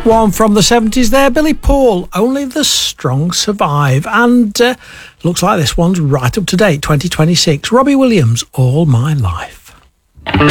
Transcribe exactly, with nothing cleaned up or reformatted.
One from the seventies there, Billy Paul, Only the Strong Survive. And uh, looks like this one's right up to date, twenty twenty-six. Robbie Williams, All My Life.